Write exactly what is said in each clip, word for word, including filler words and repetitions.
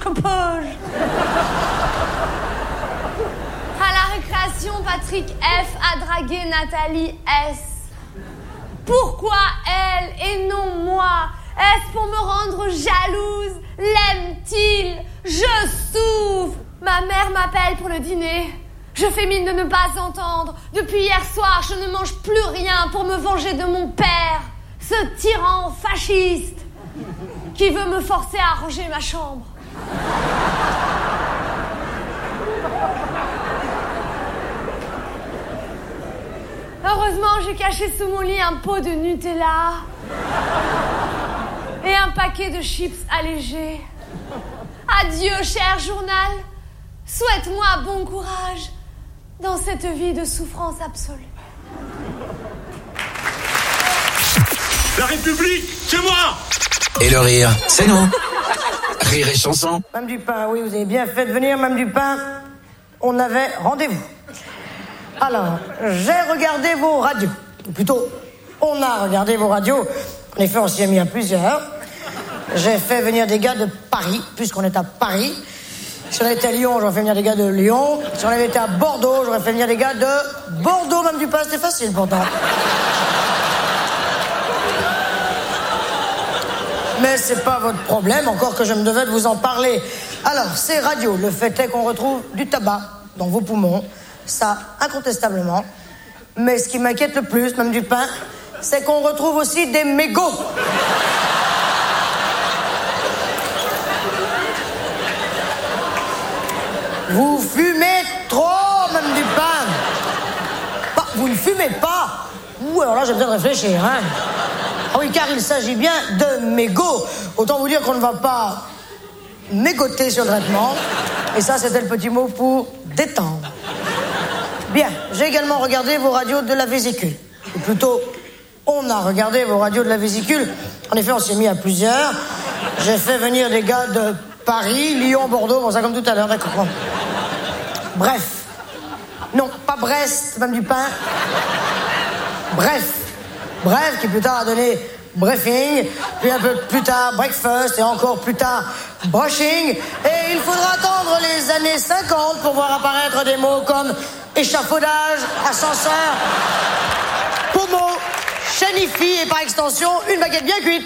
que peux-je? À la récréation, Patrick F a dragué Nathalie S. Pourquoi elle et non moi? Est-ce pour me rendre jalouse? L'aime-t-il? Je souffre. Ma mère m'appelle pour le dîner. Je fais mine de ne pas entendre. Depuis hier soir, je ne mange plus rien pour me venger de mon père, ce tyran fasciste qui veut me forcer à ranger ma chambre. Heureusement, j'ai caché sous mon lit un pot de Nutella et un paquet de chips allégés. Adieu, cher journal. Souhaite-moi bon courage dans cette vie de souffrance absolue. La République, c'est moi! Et le rire, c'est nous. Rire et chanson. Mme Dupin, oui, vous avez bien fait de venir, Mme Dupin. On avait rendez-vous. Alors, j'ai regardé vos radios. Ou plutôt, on a regardé vos radios. En effet, on s'y est mis à plusieurs. J'ai fait venir des gars de Paris, puisqu'on est à Paris. Si on était à Lyon, j'aurais fait venir des gars de Lyon. Si on avait été à Bordeaux, j'aurais fait venir des gars de Bordeaux. Mme Dupin, c'était facile pourtant. Mais c'est pas votre problème, encore que je me devais de vous en parler. Alors, ces radios, le fait est qu'on retrouve du tabac dans vos poumons. Ça, incontestablement. Mais ce qui m'inquiète le plus, Mme Dupin, c'est qu'on retrouve aussi des mégots. Vous fumez trop, Mme Dupin. Bah, vous ne fumez pas. Ouh, alors là, j'ai besoin de réfléchir, hein. Ah oui, car il s'agit bien de mégots. Autant vous dire qu'on ne va pas mégoter sur le traitement. Et ça, c'était le petit mot pour détendre. Bien, j'ai également regardé vos radios de la vésicule. Ou plutôt, on a regardé vos radios de la vésicule. En effet, on s'est mis à plusieurs. J'ai fait venir des gars de Paris, Lyon, Bordeaux, bon, ça comme tout à l'heure, d'accord. Bref. Non, pas Brest, Mme Dupin. Bref. Bref, qui plus tard a donné briefing, puis un peu plus tard breakfast, et encore plus tard brushing. Et il faudra attendre les années cinquante pour voir apparaître des mots comme échafaudage, ascenseur, pommeau, chanifi et par extension, une baguette bien cuite.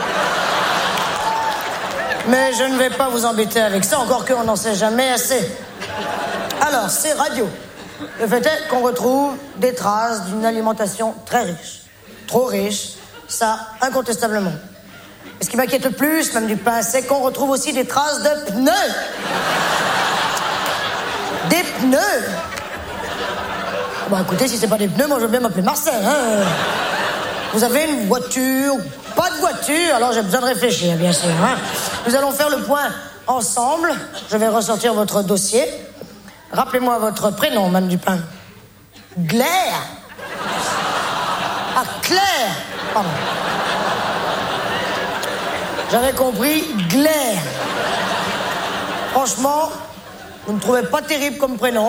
Mais je ne vais pas vous embêter avec ça, encore qu'on n'en sait jamais assez. Alors, ces radios. Le fait est qu'on retrouve des traces d'une alimentation très riche. Trop riche, ça, incontestablement. Et ce qui m'inquiète le plus, Mme Dupin, c'est qu'on retrouve aussi des traces de pneus. Des pneus. Bon, écoutez, si c'est pas des pneus, moi je veux bien m'appeler Marcel, hein. Vous avez une voiture, pas de voiture, alors j'ai besoin de réfléchir, bien sûr, hein. Nous allons faire le point ensemble. Je vais ressortir votre dossier. Rappelez-moi votre prénom, Mme Dupin. Glaire. Ah, Claire. Pardon. J'avais compris Glaire. Franchement, vous ne trouvez pas terrible comme prénom.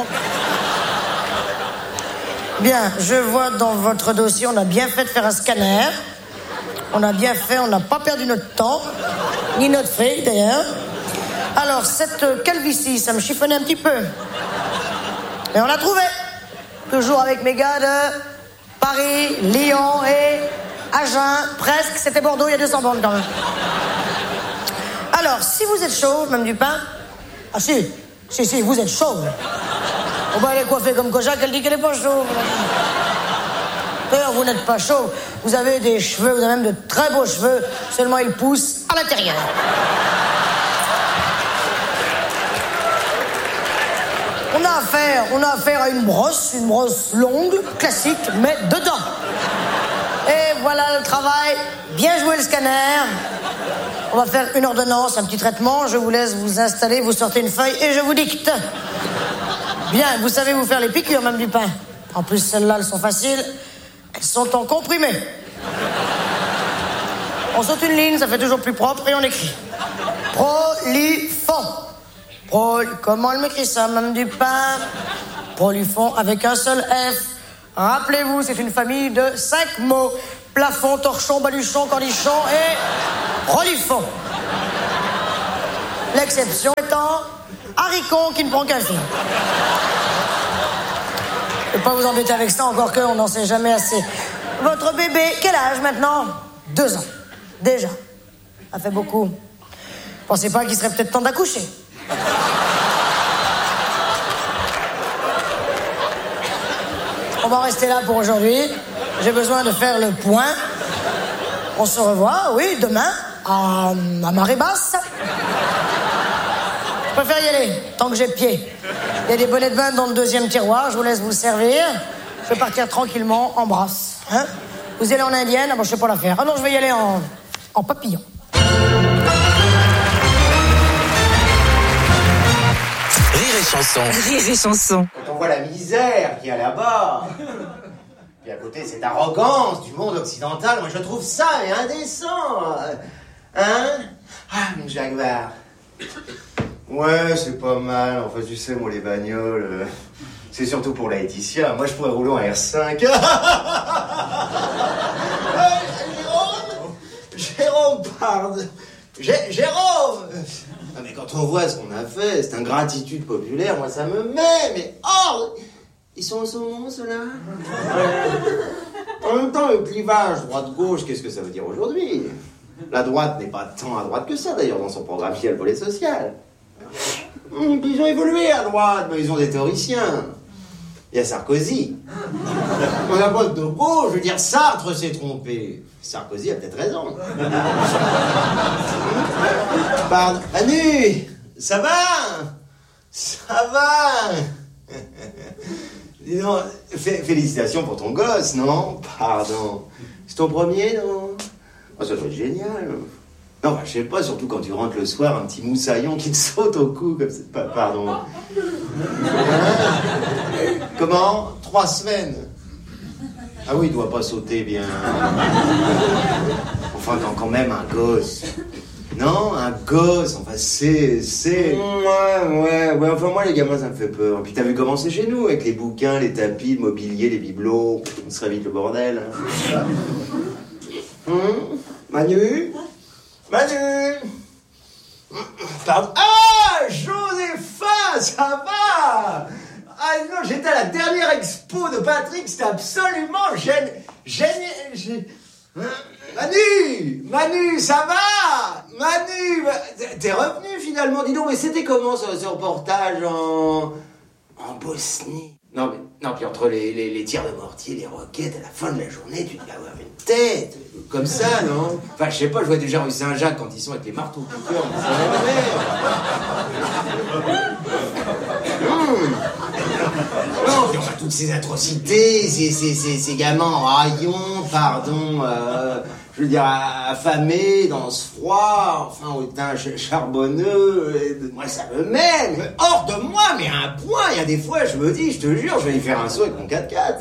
Bien, je vois dans votre dossier, on a bien fait de faire un scanner. On a bien fait, on n'a pas perdu notre temps. Ni notre fric, d'ailleurs. Alors, cette calvitie, ça me chiffonnait un petit peu. Et on l'a trouvé. Toujours avec mes gars de Paris, Lyon et Agen. Presque, c'était Bordeaux, il y a deux cents bornes quand même. Alors, si vous êtes chauve, Mme Dupin... Ah si, si, si, vous êtes chauve. On va aller coiffer comme Kojak, elle dit qu'elle n'est pas chauve. D'ailleurs, vous n'êtes pas chauve. Vous avez des cheveux, vous avez même de très beaux cheveux, seulement ils poussent à l'intérieur. On a affaire, on a affaire à une brosse, une brosse longue, classique, mais dedans. Et voilà le travail. Bien joué le scanner. On va faire une ordonnance, un petit traitement. Je vous laisse vous installer, vous sortez une feuille et je vous dicte. Bien, vous savez vous faire les piqûres, Mme Dupin. En plus, celles-là, elles sont faciles. Elles sont en comprimé. On saute une ligne, ça fait toujours plus propre et on écrit. Prolifon. Pro... Comment elle m'écrit ça, Mme Dupin? Prolifon avec un seul F. Rappelez-vous, c'est une famille de cinq mots. Plafond, torchon, baluchon, cornichon et prolifon. L'exception étant Haricon qui ne prend qu'un film. Je ne vais pas vous embêter avec ça, encore qu'on n'en sait jamais assez. Votre bébé, quel âge maintenant? Deux ans. Déjà. Ça fait beaucoup. Pensez pas qu'il serait peut-être temps d'accoucher? On va rester là pour aujourd'hui. J'ai besoin de faire le point. On se revoit, oui, demain, à, à marée basse. Je préfère y aller, tant que j'ai pied. Il y a des bonnets de bain dans le deuxième tiroir, je vous laisse vous servir. Je vais partir tranquillement en brasse. Hein? Vous y allez en indienne? Ah bon, je sais pas la faire. Ah non, je vais y aller en, en papillon. Rire et chanson. Rire et chanson. Quand on voit la misère qu'il y a là-bas, puis à côté cette arrogance du monde occidental, moi je trouve ça mais indécent. Hein? Ah, mon Jaguar. Ouais, c'est pas mal. Enfin, tu sais, moi, les bagnoles, euh, c'est surtout pour la Laetitia. Moi, je pourrais rouler en R cinq. Hey, Jérôme Jérôme, pardon. Gé- Jérôme Non, mais quand on voit ce qu'on a fait, cette ingratitude populaire, moi, ça me met, mais oh Ils sont au saumon, ceux-là. En même temps, le clivage droite-gauche, qu'est-ce que ça veut dire aujourd'hui? La droite n'est pas tant à droite que ça, d'ailleurs, dans son programme, il y a le volet social. Hum, ils ont évolué à droite, mais ils ont des théoriciens. Il y a Sarkozy. On a pas de gauche, je veux dire, Sartre s'est trompé. Sarkozy a peut-être raison. Pardon. Manu, ça va? Ça va? Dis donc, fé- félicitations pour ton gosse, non? Pardon. C'est ton premier, non? Oh, ça doit être génial. Non, bah, je sais pas, surtout quand tu rentres le soir, un petit moussaillon qui te saute au cou comme ça. Pa- Pardon. Hein? Comment? Trois semaines. Ah oui, il doit pas sauter bien. Enfin, quand, quand même, un gosse. Non, un gosse, enfin, c'est... c'est... Ouais, ouais, ouais, enfin, moi, les gamins, ça me fait peur. Puis t'as vu comment c'est chez nous, avec les bouquins, les tapis, le mobilier, les bibelots. On serait vite le bordel. Hein. Hum, Manu? Manu! Pardon. Ah, Josépha, ça va? Ah non, j'étais à la dernière expo de Patrick, c'était absolument génial. Génial. Gé... Manu! Manu, ça va? Manu! T'es revenu finalement, dis donc, mais c'était comment ce, ce reportage en. en Bosnie? Non, mais, non, puis entre les, les, les tirs de mortier, les roquettes, à la fin de la journée, tu dois avoir une tête, comme ça, non? Enfin, je sais pas, je vois déjà rue Saint-Jacques quand ils sont avec les marteaux piqueurs, mais c'est la même mmh. Non, puis on a toutes ces atrocités, ces, ces, ces, ces gamins en rayon, pardon, euh, je veux dire, affamés, dans ce froid, enfin, au teint charbonneux, et moi, ça me mène, mais hors de moi, mais à un point, il y a des fois, je me dis, je te jure, je vais y faire un saut avec mon quatre-quatre.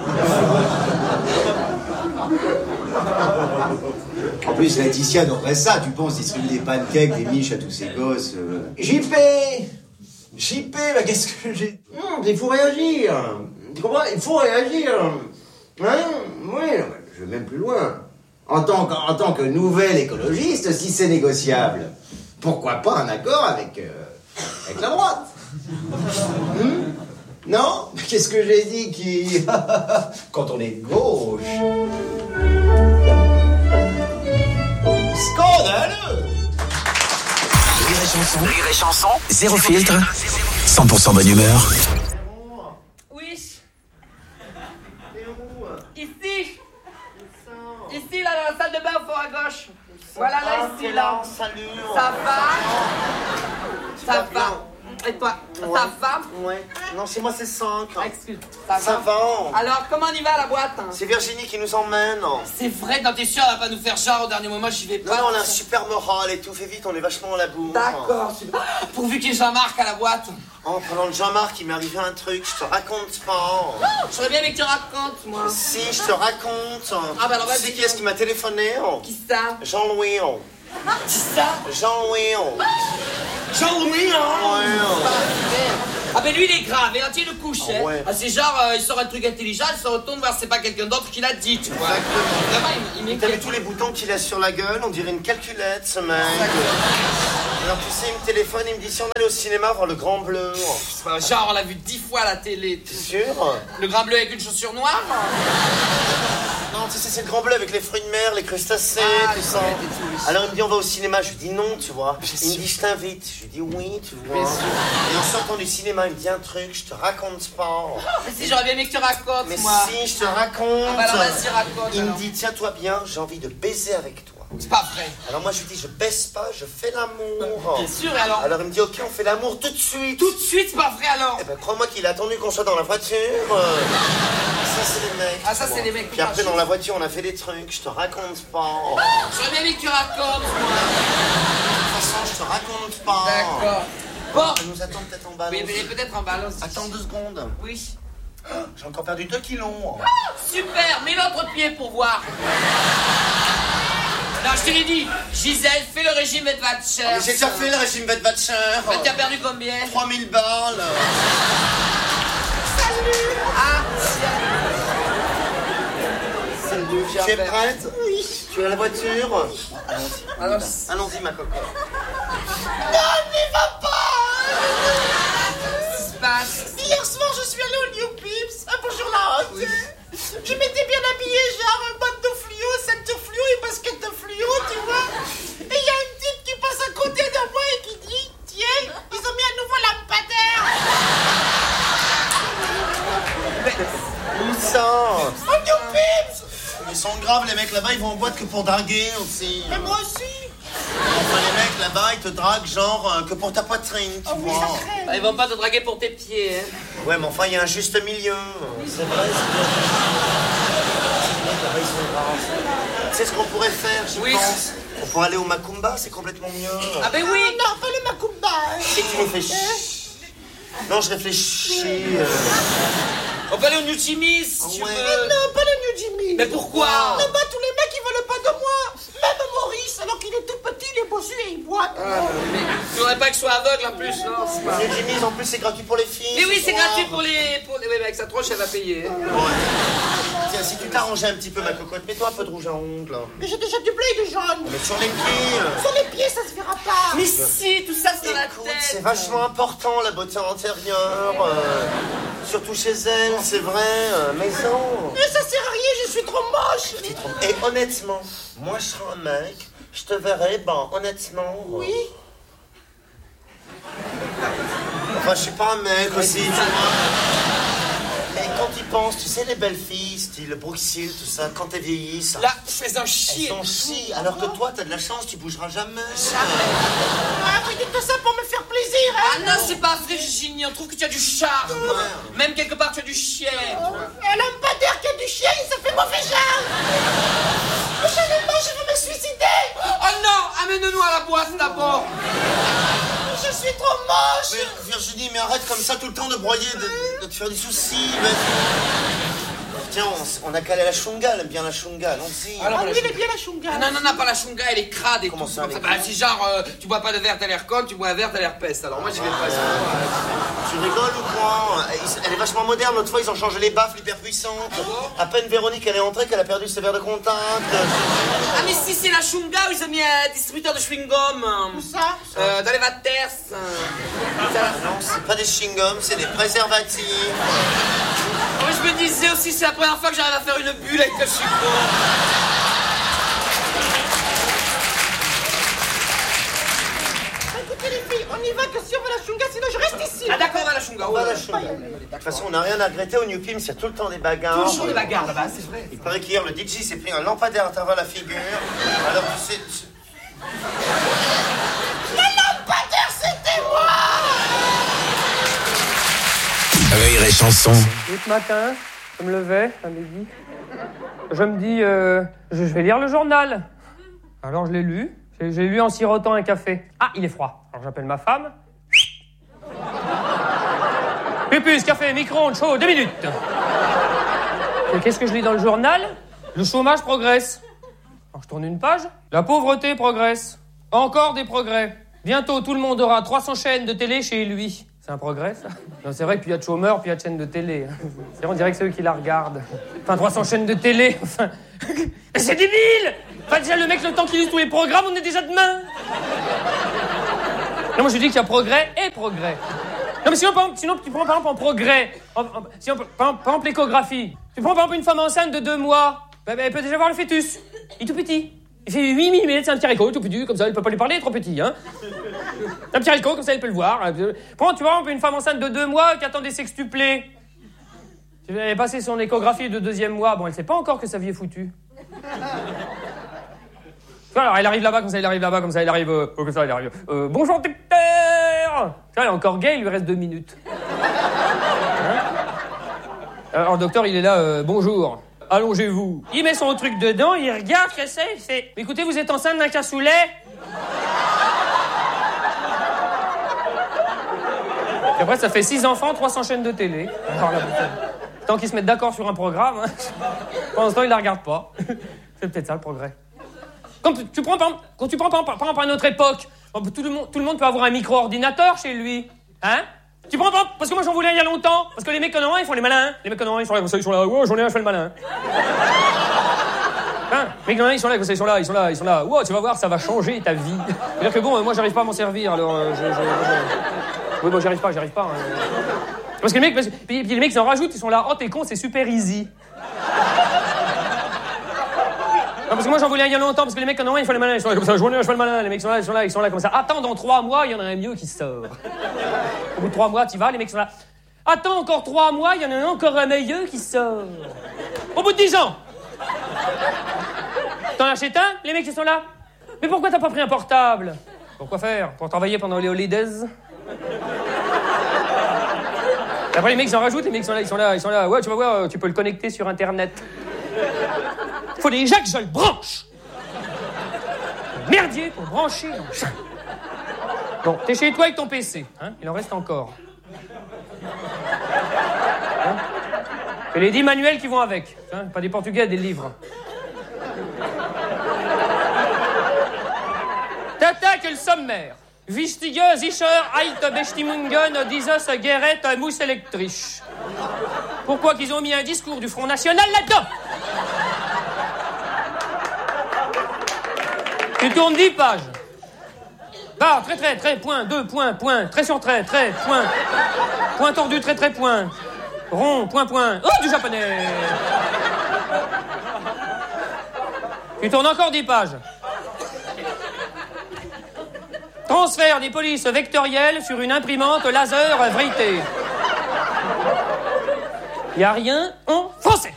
En plus, Laetitia adorerait ça, tu penses, distribuer des pancakes, des miches à tous ces gosses. Euh... J P J P, bah qu'est-ce que j'ai... Non, il faut réagir. Tu comprends? Il faut réagir. Hein? Oui, je vais même plus loin. En tant, que, en tant que nouvelle écologiste, si c'est négociable, pourquoi pas un accord avec, euh, avec la droite? Hum? Non? Qu'est-ce que j'ai dit qui... Quand on est gauche... Scandaleux! Rire et chanson. Rire et chanson. Zéro filtre. cent pour cent bonne humeur. Oui. Ici. Ici, là, dans la salle de bain, au fond à gauche. Voilà, là, ici, là. Salut. Ça va? Ça va. Et toi, ouais. Ça va? Ouais. Non, chez moi, c'est cinq. Excuse. Ça, ça va. va. Alors, comment on y va à la boîte? Hein? C'est Virginie qui nous emmène. C'est vrai, non, t'es sûr, elle va pas nous faire genre au dernier moment, j'y vais pas. Non, non, on a un super moral et tout. Fais vite, on est vachement à la bourre. D'accord, super. Pourvu qu'il y ait Jean-Marc à la boîte. En parlant de Jean-Marc, il m'est arrivé un truc, je te raconte pas. Oh, je serais bien que tu racontes, moi. Si, je te raconte. Ah, bah alors, vas-y. Tu sais qui est-ce qui m'a téléphoné? Qui ça? Jean-Louis. Qui ça? Jean-Louis. Jean-Louis, hein? Ouais. Ah ben lui il est grave, et un il le couche, Ah hein. ouais. Ah, c'est genre, euh, il sort un truc intelligent, il se retourne voir c'est pas quelqu'un d'autre qui l'a dit, tu vois. Vraiment, il, il T'as vu m'inquiète. tous les boutons qu'il a sur la gueule? On dirait une calculette, ce mec. Alors tu sais, il me téléphone, il me dit si on allait au cinéma voir le Grand Bleu. Enfin, genre, on l'a vu dix fois à la télé. T'es sûr? Le grand bleu avec une chaussure noire? Non, tu sais, c'est le Grand Bleu avec les fruits de mer, les crustacés, Ah, tout les ça. crevettes et tout, oui. Alors il me dit on va au cinéma, je lui dis non, tu vois. Bien Il me sûr. dit je t'invite, je lui dis oui, tu vois. Bien sûr. Et en sortant du cinéma, il me dit un truc, je te raconte pas. Mais si, j'aurais bien aimé que tu racontes, Mais moi. si, je te raconte. Ah bah alors vas-y, raconte, Il me alors. dit tiens-toi bien, j'ai envie de baiser avec toi. C'est pas vrai. Alors moi je lui dis je baisse pas, je fais l'amour. Bien sûr, et alors? Alors il me dit ok, on fait l'amour tout de suite. Tout de suite, c'est pas vrai, alors? Eh ben crois-moi qu'il a attendu qu'on soit dans la voiture. Euh, Ça c'est les mecs. Ah, ça, tu c'est vois. les mecs. Puis après dans la voiture on a fait des trucs, je te raconte pas. J'aurais bien aimé que tu racontes, moi. De toute façon je te raconte pas. D'accord. Bon. Elle nous attend peut-être en bas. Oui, mais peut-être en balance. Attends deux secondes. Oui. J'ai encore perdu deux kilos. Super, mets l'autre pied pour voir. Non, je te l'ai dit, Gisèle, fais le régime Edvatcher. Mais j'ai déjà fait le régime Vedvatcher. Mais t'as perdu combien? trois mille balles. Ah, Salut, tu es prête? Oui. Tu es à la voiture? Allons-y. alors, Allons-y ma cocotte. qu'est-ce qui se passe? Hier soir, je suis allée au New Pips. Ah, bonjour la honte. Je m'étais bien habillée, genre un botte de fluo, ceinture fluo et basket de fluo, tu vois. Et il y a une type qui passe à côté de moi et qui dit tiens, ils ont mis un nouveau lampadaire. Où ça? Au New Pips. Ils sont graves les mecs là-bas, ils vont en boîte que pour draguer aussi. Mais moi aussi. Enfin les mecs là-bas, ils te draguent genre euh, que pour ta poitrine, tu Oh oui, vois. ça traîne. Ah, ils vont pas te draguer pour tes pieds, hein. Ouais mais enfin il y a un juste milieu. C'est vrai, c'est vrai. Les mecs là-bas ils sont graves. Tu sais ce qu'on pourrait faire, j'y Oui. pense. On pourrait aller au Macumba, c'est complètement mieux. Ah ben oui. Non, pas le Macumba. Et tu nous fais chut. Non, je réfléchis. euh, On peut aller au New Jimmy's, si tu Ouais. veux. Non, pas le New Jimmy. Mais pourquoi? Là-bas, tous les mecs, ils veulent pas de moi. Même Maurice, alors qu'il est tout petit, il est bossu et il boit. Mais tu voudrais pas que je sois aveugle en plus, non? C'est pas... Les Jimmy's en plus c'est gratuit pour les filles. Mais oui, ce c'est soir. gratuit pour les... Pour les... Oui, mais avec sa tronche, elle va payer. hein. Tiens, si tu t'arrangeais un petit peu ma cocotte, mets-toi un peu de rouge à ongles. Mais j'ai déjà du blé et du jaune. Mais sur les pieds. euh, Sur les pieds, ça se verra pas. Mais si, tout ça, c'est dans la Écoute, tête. c'est vachement important la beauté antérieure. euh, surtout chez elle, c'est vrai. euh, mais non. Mais ça sert à rien, je suis trop moche. Et honnêtement, moi je serais un mec, je te verrais, ben honnêtement. Oui. Enfin, je suis pas un mec aussi, tu vois. Mais quand tu penses, tu sais, les belles filles, style Bruxelles, tout ça, quand elles vieillissent, Là, je fais un elles chier. sont chies. Alors que toi, t'as de la chance, tu bougeras jamais. Ah, vous dites tout ça pour me faire plaisir, Ah hein. non, c'est pas vrai, Virginie, on trouve que tu as du charme. Même quelque part, tu as du chien. Un lampadaire qui a du chien, ça fait mauvais genre. Prochainement, je vais me suicider. Oh non, amène-nous à la boîte d'abord. Je suis trop moche. Mais Virginie, mais arrête comme ça tout le temps de broyer, de, de te faire des soucis. vas-y. Tiens, on, on a calé la chunga, elle aime bien la chunga, allons-y. Alors, Ah, lui, il est bien la chunga. Ah non, non, non, pas la chunga, elle est crade et Comment tout. ça, comme elle est Bah, c'est genre, euh, tu bois pas de verre, t'as l'air con, tu bois un verre, t'as l'air peste. Alors moi, j'y vais pas. Tu rigoles ou quoi? Elle est vachement moderne, l'autre fois ils ont changé les baffes, l'hyper puissante. À peine Véronique elle est entrée qu'elle a perdu ses verres de contact. Ah, mais si c'est la chunga, ils ont mis un distributeur de chewing-gum. Où ça? Euh, dans les vaters. Non, c'est pas des chewing-gums, c'est des préservatifs. Moi, je me disais aussi, c'est la première fois que j'arrive à faire une bulle avec le chewing-gum. Écoutez les filles, on y va que si on veut la chunga, sinon je reste ici. Ah d'accord, on va à la chunga. On va à la chunga. De toute façon, on n'a rien à regretter au New Pims, il y a tout le temps des bagarres. Toujours des bagarres là-bas, c'est vrai. Il paraît qu'hier, le D J s'est pris un lampadaire à travers la figure. Alors, tu sais... tu- Le lampadaire, c'était moi. Rire et chanson. Et ce matin, je me levais, à midi. Je me dis, euh, je vais lire le journal. Alors je l'ai lu. J'ai, j'ai lu en sirotant un café. Ah, il est froid. Alors j'appelle ma femme. Pupus, café, micro-ondes, chaud, deux minutes. Et qu'est-ce que je lis dans le journal? Le chômage progresse. Alors je tourne une page. La pauvreté progresse. Encore des progrès. Bientôt, tout le monde aura trois cents chaînes de télé chez lui. C'est un progrès, ça? Non, c'est vrai que plus il y a de chômeurs, plus il y a de chaînes de télé. C'est vrai, on dirait que c'est eux qui la regardent. Enfin, trois cents chaînes de télé, enfin... C'est débile! Enfin, déjà, le mec, le temps qu'il lise tous les programmes, on est déjà demain. Non, moi, je dis qu'il y a progrès et progrès. Non, mais sinon, par exemple, sinon tu prends, par exemple, en progrès... En, en, sinon, par, par, par exemple, l'échographie. Tu prends, par exemple, une femme enceinte de deux mois. Ben, ben, elle peut déjà voir le fœtus. Il est tout petit. Il fait huit millimètres, c'est un petit haricot, tout petit, comme ça, elle peut pas lui parler, il est trop petit, hein. Un petit haricot, comme ça, elle peut le voir. Prends, tu vois, une femme enceinte de deux mois qui attend des sextuplés. Elle est passée son échographie de deuxième mois. Bon, elle sait pas encore que sa vie est foutue. Alors, elle arrive là-bas, comme ça, elle arrive là-bas, comme ça, elle arrive... Euh, comme ça, elle arrive... Euh, bonjour, docteur. Tu vois, elle est encore gay, il lui reste deux minutes. Hein? Alors, le docteur, il est là, euh, bonjour. Allongez-vous. Il met son truc dedans, il regarde ce que c'est, il fait... Écoutez, vous êtes enceinte d'un cassoulet? Et après, ça fait six enfants, trois cents chaînes de télé. Alors là, tant qu'ils se mettent d'accord sur un programme, hein, pendant ce temps, ils la regardent pas. C'est peut-être ça, le progrès. Quand tu, tu prends, par exemple, quand tu prends, par exemple, à notre époque, tout le monde, tout le monde peut avoir un micro-ordinateur chez lui. Hein? Tu prends pas, parce que moi j'en voulais un il y a longtemps, parce que les mecs en ont un, ils font les malins. Les mecs en ont un, ils sont là, comme ça, ils sont là, wow, j'en ai un, je fais le malin. Hein? Les mecs en ont un, ils sont là, comme ça, ils sont là, ils sont là, ils sont là, wow, tu vas voir, ça va changer ta vie. C'est-à-dire que bon, moi j'arrive pas à m'en servir, alors euh, je, je, je... Oui, bon, j'y arrive pas, j'y arrive pas. Hein. Parce que les mecs, parce... Puis, puis les mecs, ils en rajoutent, ils sont là, oh t'es con, c'est super easy. Non, parce que moi j'en voulais un il y a longtemps, parce que les mecs en ont un, ils font les malins, ils sont là comme ça, j'en ai un, je fais le malin, les mecs sont là, ils sont là, ils sont là comme ça. Attends, dans trois mois, il y en a un mieux qui sort. Au bout de trois mois, tu vas, les mecs sont là. Attends, encore trois mois, il y en a un encore un meilleur qui sort. Au bout de dix ans. T'en achètes un, les mecs ils sont là. Mais pourquoi t'as pas pris un portable? Pourquoi faire? Pour travailler pendant les holidays? Et après les mecs ils en rajoutent, les mecs ils sont là, ils sont là, ils sont là. Ouais, tu vas voir, tu peux le connecter sur internet. Faut déjà que je le branche. Merdier pour brancher dans le chat. Bon, t'es chez toi avec ton P C, hein? Il en reste encore. Hein? Et les dix manuels qui vont avec, hein? Pas des portugais, des livres. T'attaques le sommaire. Wichtige sicher alte Bestimmungen dieses Gerät muss elektrisch. Pourquoi qu'ils ont mis un discours du Front National là-dedans? Tu tournes dix pages. Barre, trait, trait, trait, point, deux, point, point, trait sur trait, trait, point. Point tordu, trait, trait, point. Rond, point, point. Oh, du japonais. Tu tournes encore dix pages. Transfert des polices vectorielles sur une imprimante laser vritée. Y a rien en français.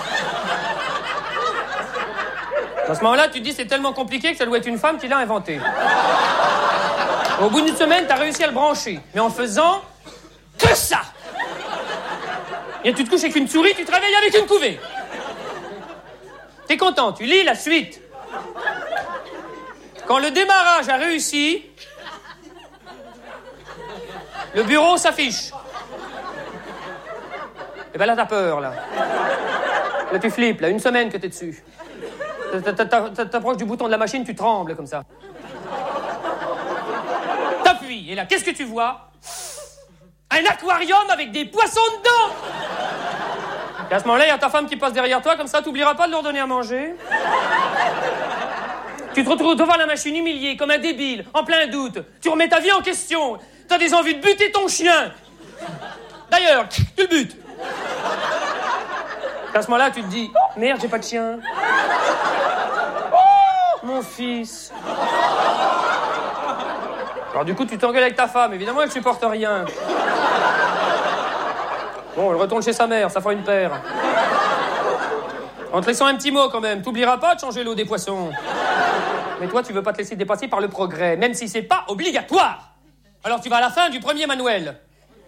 À ce moment-là, tu te dis c'est tellement compliqué que ça doit être une femme qui l'a inventé. Au bout d'une semaine, t'as réussi à le brancher. Mais en faisant que ça. Et tu te couches avec une souris, tu te réveilles avec une couvée. T'es content, tu lis la suite. Quand le démarrage a réussi, le bureau s'affiche. Et ben là, t'as peur, là. Là, tu flippes, là, une semaine que t'es dessus. T'approches du bouton de la machine, tu trembles comme ça. T'appuies, et là, qu'est-ce que tu vois? Un aquarium avec des poissons dedans! Et à ce moment-là, il y a ta femme qui passe derrière toi, comme ça, t'oublieras pas de leur donner à manger. Tu te retrouves devant la machine humilié, comme un débile, en plein doute. Tu remets ta vie en question. T'as des envies de buter ton chien. D'ailleurs, tu le butes. À ce moment-là, tu te dis, merde, j'ai pas de chien. Oh, mon fils. Alors du coup, tu t'engueules avec ta femme. Évidemment, elle supporte rien. Bon, elle retourne chez sa mère, ça fera une paire. En te laissant un petit mot quand même, t'oublieras pas de changer l'eau des poissons. Mais toi, tu veux pas te laisser dépasser par le progrès, même si c'est pas obligatoire. Alors tu vas à la fin du premier manuel.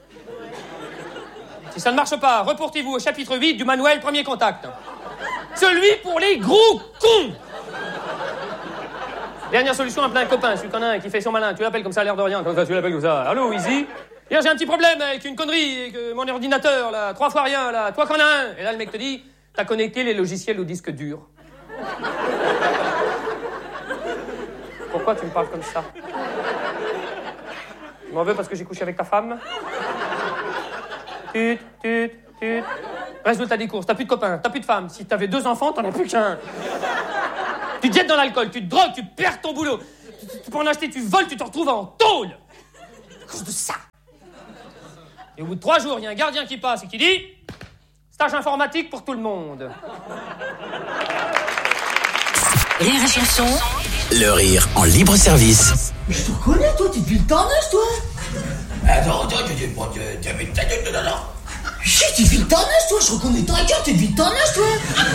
Si ça ne marche pas, reportez-vous au chapitre huit du manuel Premier Contact. Celui pour les gros cons. Dernière solution, appelle un copain, celui qu'on a un qui fait son malin. Tu l'appelles comme ça, l'air de rien, comme ça, tu l'appelles comme ça. Allô, Easy? Hier, j'ai un petit problème avec une connerie, avec euh, mon ordinateur, là, trois fois rien, là, toi qu'en as un. Et là, le mec te dit, t'as connecté les logiciels au disque dur. Pourquoi tu me parles comme ça? Tu m'en veux parce que j'ai couché avec ta femme? tut, tut, tut. Résultat des courses, t'as plus de copains, t'as plus de femmes. Si t'avais deux enfants, t'en as plus qu'un. Tu te jettes dans l'alcool, tu te drogues, tu perds ton boulot. Tu, tu, tu peux en acheter, tu voles, tu te retrouves en tôle. À cause de ça. Et au bout de trois jours, il y a un gardien qui passe et qui dit « Stage informatique pour tout le monde. » Rire et chanson. Le rire en libre service. Mais je te connais, toi, t'es depuis le tarnage, toi. Attends, attends, tu dis pas, tu avais ta gueule de nana. Chut, t'es depuis le tarnage, toi, je reconnais ta gueule, t'es depuis le tarnage, toi.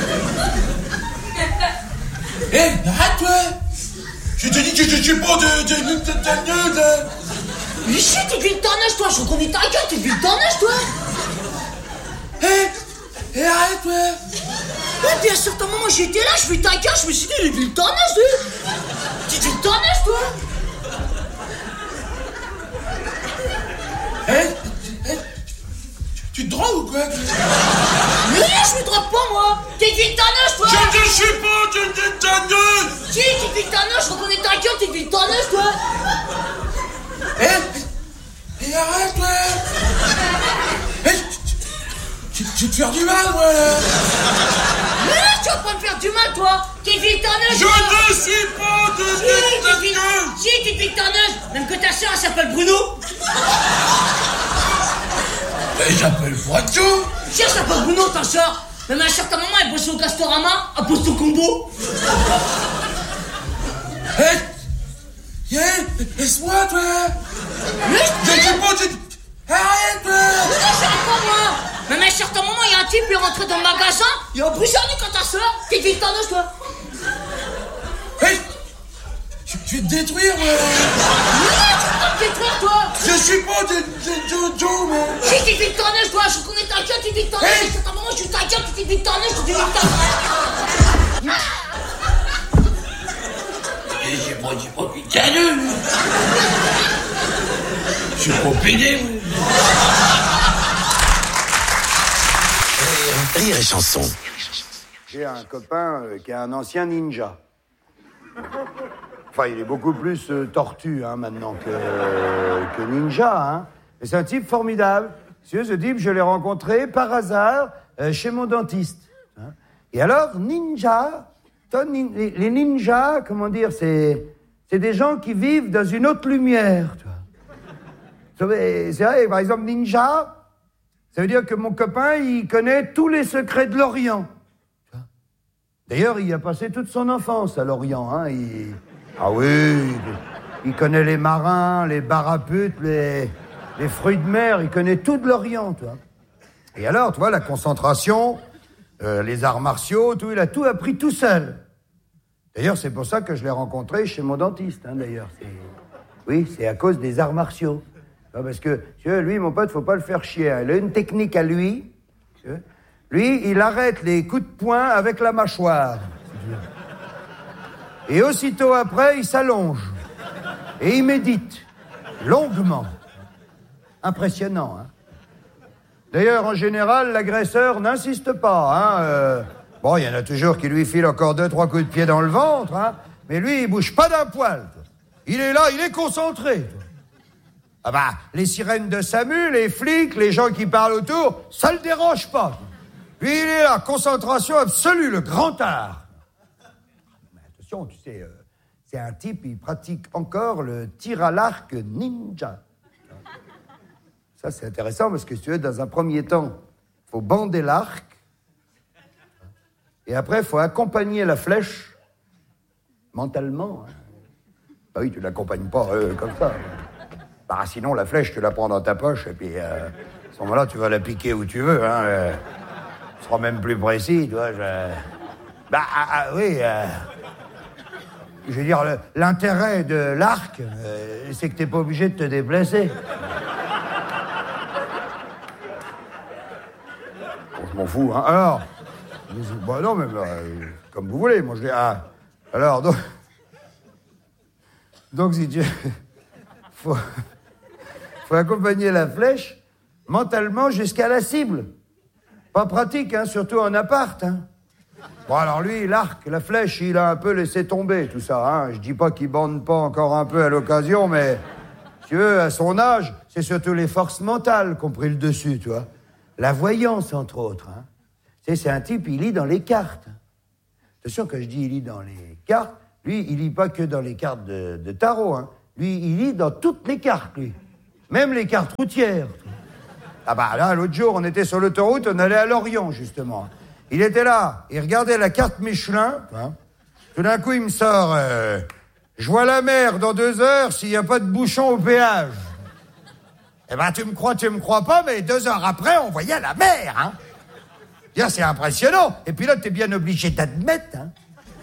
Hé, hey, arrête-toi. Je te dis que je suis pas de de de tarnage. Mais chut, t'es depuis le tarnage, toi, je reconnais ta gueule, t'es depuis le tarnage, toi. Hé, hey, hey, arrête-toi. Ouais, puis à un certain moment, j'étais là, je fais ta gueule, je me suis dit, il est depuis le tarnage, toi. T'es depuis le tarnage, toi. Hé, hey, hey, tu te drogues ou quoi? Mais non, je me drogue pas, moi. T'es depuis le tarnage, toi. Je ne suis pas de tarnage. Si, t'es depuis le tarnage, je reconnais ta gueule, t'es depuis le tarnage, toi. Hé, hey, hey, arrête-toi. Hé, hey, tu, tu te faire du mal, moi, là. Mais là, tu vas pas me faire du mal, toi. T'es depuis le tarnage. Je ne suis pas de si, tarnage. Si, t'es depuis le tarnage. Même que ta soeur, elle s'appelle Bruno. Elle s'appelle Poitou. Si, elle s'appelle Bruno, ta soeur. Même à un certain moment, elle bossait au Castorama, à Posto Combo. Hé, hey, yeah, laisse-moi, toi. Mais je ne suis pas de... Arrête, toi. Mais non, j'arrête pas, moi. Même à un certain moment, il y a un type qui est rentré dans le magasin, il a brisé un quand ta soeur. T'es depuis le tarnage, toi. Hé, hey, je, je vais te détruire, moi. Mais non, tu vas te détruire, toi. Je suis pas de, de Jojo, moi. Si, t'es depuis le tarnage, toi. Je reconnais ta gueule, t'es depuis le tarnage. Hey. À un certain moment, je suis ta gueule, t'es depuis le tarnage, t'es depuis le tarnage. J'ai pas dit pas putain de... Je suis pas pédé, moi. Rire et chanson. J'ai un copain euh, qui est un ancien ninja. Enfin, il est beaucoup plus euh, tortue hein, maintenant que, euh, que ninja. Hein. Et c'est un type formidable. Ce type, je l'ai rencontré par hasard euh, chez mon dentiste. Hein. Et alors, ninja, toi, nin, les, les ninjas, comment dire, c'est, c'est des gens qui vivent dans une autre lumière. Tu vois. C'est vrai, par exemple, ninja, ça veut dire que mon copain, il connaît tous les secrets de l'Orient. D'ailleurs, il a passé toute son enfance à l'Orient. Hein. Il... Ah oui, il... il connaît les marins, les baraputes, les... les fruits de mer, il connaît tout de l'Orient. Tu vois. Et alors, tu vois, la concentration, euh, les arts martiaux, tout, il a tout appris tout seul. D'ailleurs, c'est pour ça que je l'ai rencontré chez mon dentiste, hein, d'ailleurs. C'est... Oui, c'est à cause des arts martiaux. Parce que, tu vois, lui, mon pote, faut pas le faire chier. Hein. Il a une technique à lui. Tu vois. Lui, il arrête les coups de poing avec la mâchoire. Et aussitôt après, il s'allonge. Et il médite. Longuement. Impressionnant, hein. D'ailleurs, en général, l'agresseur n'insiste pas, hein. Euh, bon, il y en a toujours qui lui filent encore deux, trois coups de pied dans le ventre, hein. Mais lui, il bouge pas d'un poil. Il est là, il est concentré. Ah bah, les sirènes de SAMU, les flics, les gens qui parlent autour, ça le dérange pas. Lui, il est là, concentration absolue, le grand art. Mais attention, tu sais, euh, c'est un type, il pratique encore le tir à l'arc ninja. Ça, c'est intéressant parce que si tu veux, dans un premier temps, il faut bander l'arc. Et après, il faut accompagner la flèche mentalement. Hein. Bah oui, tu ne l'accompagnes pas euh, comme ça. Bah, sinon, la flèche, tu la prends dans ta poche, et puis euh, à ce moment-là, tu vas la piquer où tu veux. Hein, euh, ce sera même plus précis, tu vois. Je... Bah, ah, ah, oui. Euh... Je veux dire, le, l'intérêt de l'arc, euh, c'est que t'es pas obligé de te déplacer. Bon, je m'en fous, hein. Alors, bah non, mais bah, comme vous voulez, moi je dis, ah, alors, donc, donc si tu... faut... faut accompagner la flèche mentalement jusqu'à la cible. Pas pratique, hein, surtout en appart. Hein. Bon, alors lui, l'arc, la flèche, il a un peu laissé tomber tout ça. Hein. Je dis pas qu'il bande pas encore un peu à l'occasion, mais si tu veux, à son âge, c'est surtout les forces mentales qui ont pris le dessus, tu vois. la voyance, entre autres. Hein. Tu sais, c'est un type, il lit dans les cartes. Attention, quand je dis il lit dans les cartes, lui, il lit pas que dans les cartes de, de tarot. Hein. Lui, il lit dans toutes les cartes, lui. Même les cartes routières. Ah bah là, l'autre jour, on était sur l'autoroute, on allait à Lorient, justement. Il était là, il regardait la carte Michelin. Hein. Tout d'un coup, il me sort... Euh, je vois la mer dans deux heures s'il n'y a pas de bouchon au péage. Eh ben, tu me crois, tu me crois pas, mais deux heures après, on voyait la mer, hein. Bien, c'est impressionnant. Et puis là, t'es bien obligé d'admettre, hein.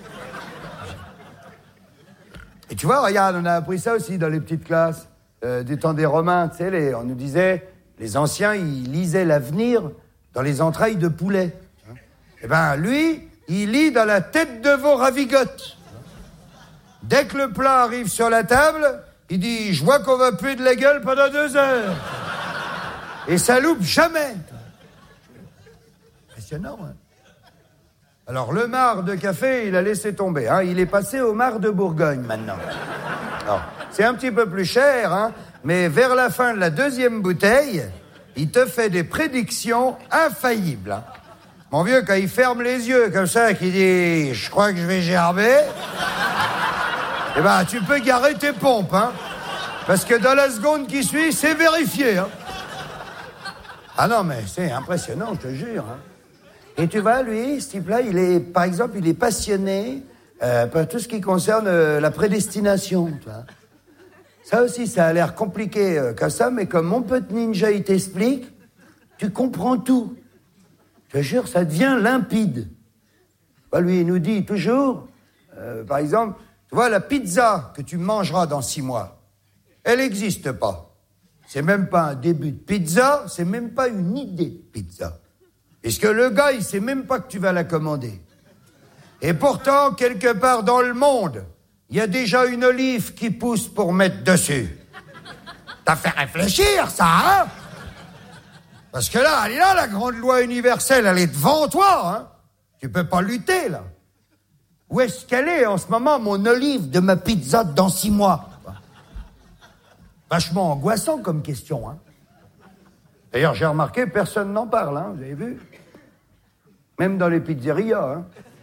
Et tu vois, regarde, on a appris ça aussi dans les petites classes euh, du temps des Romains, tu sais, les, on nous disait, les anciens, ils lisaient l'avenir dans les entrailles de poulet. Hein. Eh ben, lui, il lit dans la tête de veau ravigote. Dès que le plat arrive sur la table, il dit « Je vois qu'on va puer de la gueule pendant deux heures. » Et ça loupe jamais. Impressionnant, hein. Alors, le marc de café, il a laissé tomber. Hein. Il est passé au marc de Bourgogne, maintenant. Alors, c'est un petit peu plus cher, hein, mais vers la fin de la deuxième bouteille, il te fait des prédictions infaillibles. Hein. Mon vieux, quand il ferme les yeux comme ça, qu'il dit « Je crois que je vais gerber », eh ben, tu peux garer tes pompes, hein. Parce que dans la seconde qui suit, c'est vérifié, hein. Ah non, mais c'est impressionnant, je te jure, hein. Et tu vois, lui, ce type-là, il est, par exemple, il est passionné euh, par tout ce qui concerne euh, la prédestination, tu vois. Ça aussi, ça a l'air compliqué euh, comme ça, mais comme mon pote ninja, il t'explique, tu comprends tout. Je te jure, ça devient limpide. Bah, lui, il nous dit toujours, euh, par exemple... Tu vois, la pizza que tu mangeras dans six mois, elle n'existe pas. C'est même pas un début de pizza, c'est même pas une idée de pizza. Parce que le gars, il sait même pas que tu vas la commander. Et pourtant, quelque part dans le monde, il y a déjà une olive qui pousse pour mettre dessus. T'as fait réfléchir, ça, hein? Parce que là, elle est là, la grande loi universelle, elle est devant toi, hein? Tu peux pas lutter, là. Où est-ce qu'elle est en ce moment, mon olive de ma pizza dans six mois? Vachement angoissant comme question, hein. D'ailleurs, j'ai remarqué, personne n'en parle, hein, vous avez vu? Même dans les pizzerias, hein.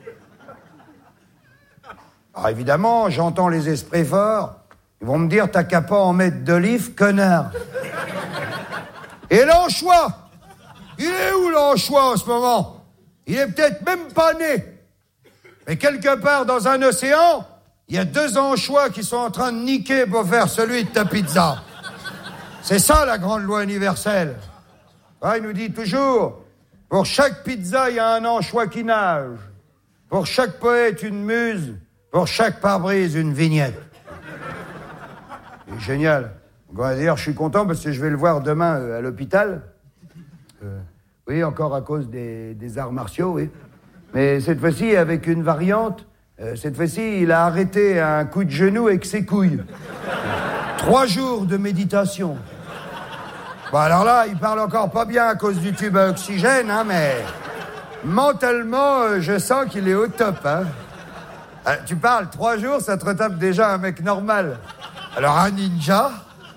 Alors évidemment, j'entends les esprits forts. Ils vont me dire, t'as qu'à pas en mettre d'olive, connard. Et l'anchois? Il est où l'anchois en ce moment? Il est peut-être même pas né. Mais quelque part dans un océan, il y a deux anchois qui sont en train de niquer pour faire celui de ta pizza. C'est ça la grande loi universelle. Ah, il nous dit toujours, pour chaque pizza, il y a un anchois qui nage. Pour chaque poète, une muse. Pour chaque pare-brise, une vignette. C'est génial. D'ailleurs, je suis content parce que je vais le voir demain euh, à l'hôpital. Euh, oui, encore à cause des, des arts martiaux, oui. Mais cette fois-ci, avec une variante, euh, cette fois-ci, il a arrêté un coup de genou avec ses couilles. Trois jours de méditation. Bon, alors là, il parle encore pas bien à cause du tube à oxygène, hein, mais mentalement, euh, je sens qu'il est au top, hein. Euh, tu parles, trois jours, ça te retape déjà un mec normal. Alors un ninja...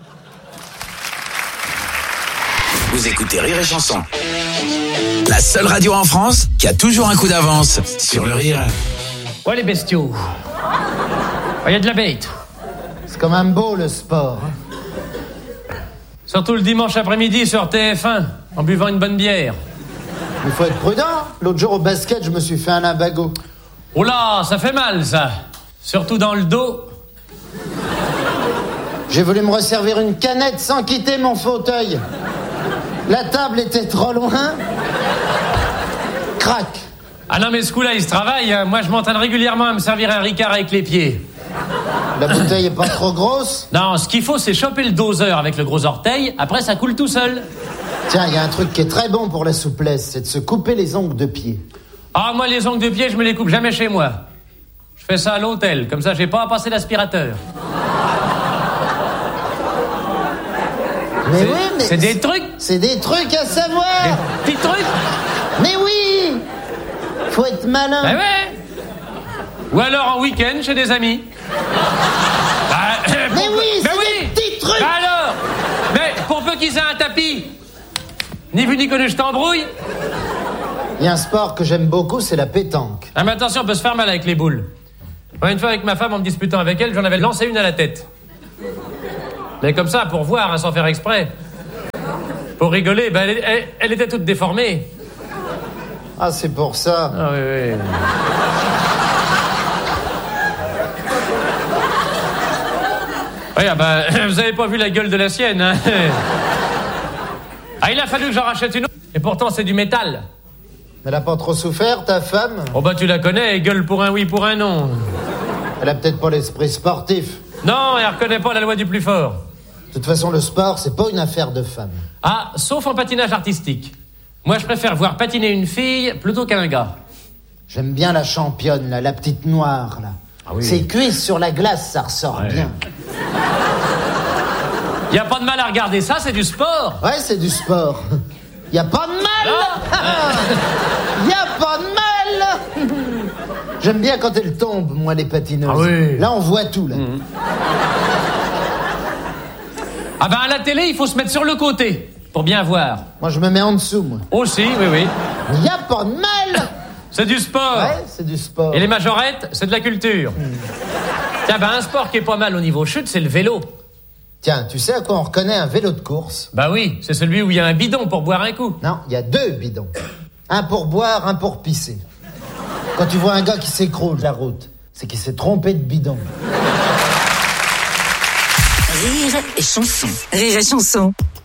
Vous écoutez Rire et Chanson. La seule radio en France qui a toujours un coup d'avance sur le rire. Ouais, les bestiaux. Il y a de la bête. C'est quand même beau, le sport. Hein. Surtout le dimanche après-midi sur T F un, en buvant une bonne bière. Il faut être prudent. L'autre jour, au basket, je me suis fait un limbago. Oh là, ça fait mal, ça. Surtout dans le dos. J'ai voulu me resservir une canette sans quitter mon fauteuil. La table était trop loin. Crac. Ah non, mais ce coup-là, il se travaille. Hein. Moi, je m'entraîne régulièrement à me servir un Ricard avec les pieds. La bouteille est pas trop grosse? Non, ce qu'il faut, c'est choper le doseur avec le gros orteil. Après, ça coule tout seul. Tiens, il y a un truc qui est très bon pour la souplesse, c'est de se couper les ongles de pied. Ah, moi, les ongles de pied, je me les coupe jamais chez moi. Je fais ça à l'hôtel. Comme ça, j'ai pas à passer l'aspirateur. Mais oui, mais... C'est des trucs. C'est des trucs à savoir. Des petits trucs. Mais oui. Faut être malin. Ben ouais. Ou alors en week-end chez des amis. Bah, mais pour... oui, c'est ben des oui. petits trucs. Ben alors. Mais pour peu qu'ils aient un tapis. Ni vu ni connu, je t'embrouille. Il y a un sport que j'aime beaucoup, c'est la pétanque. Ah mais attention, on peut se faire mal avec les boules. Moi, une fois avec ma femme, en me disputant avec elle, j'en avais lancé une à la tête. Mais comme ça, pour voir, hein, sans faire exprès. Pour rigoler, ben, elle, elle, elle était toute déformée. Ah, c'est pour ça. Ah oui, oui. Oui, ah ben, vous avez pas vu la gueule de la sienne, hein. Ah, il a fallu que j'en rachète une autre. Et pourtant, c'est du métal. Elle a pas trop souffert, ta femme? Oh bah tu la connais, elle gueule pour un oui, pour un non. Elle a peut-être pas l'esprit sportif. Non, elle reconnaît pas la loi du plus fort. De toute façon, le sport, c'est pas une affaire de femme. Ah, sauf en patinage artistique. Moi, je préfère voir patiner une fille plutôt qu'un gars. J'aime bien la championne, là, la petite noire, là. Ah oui. Ses cuisses sur la glace, ça ressort Ouais. bien. Y a pas de mal à regarder ça, c'est du sport. Ouais, c'est du sport. Y a pas de mal. Y a pas de mal. J'aime bien quand elle tombe, moi, les patineuses. Ah oui. Là, on voit tout, là. Mmh. Ah ben, à la télé, il faut se mettre sur le côté, pour bien voir. Moi, je me mets en dessous, moi. Aussi, oui, oui. Y a pas de mal. C'est du sport. Ouais, c'est du sport. Et les majorettes, c'est de la culture. Mmh. Tiens, ben, un sport qui est pas mal au niveau chute, c'est le vélo. Tiens, tu sais à quoi on reconnaît un vélo de course? Bah oui, c'est celui où il y a un bidon pour boire un coup. Non, il y a deux bidons. Un pour boire, un pour pisser. Quand tu vois un gars qui s'écroule de la route, c'est qu'il s'est trompé de bidon. Rire et chanson. Rire et chanson.